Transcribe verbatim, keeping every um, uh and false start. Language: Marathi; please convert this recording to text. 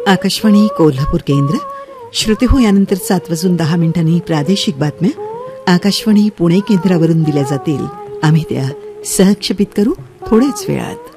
आकाशवाणी कोल्हापूर केंद्र. श्रोते हो, यानंतर सात वाजून दहा मिनिटांनी प्रादेशिक बातम्या आकाशवाणी पुणे केंद्रावरून दिल्या जातील. आम्ही त्या सहक्षेपित करू थोड्याच वेळात.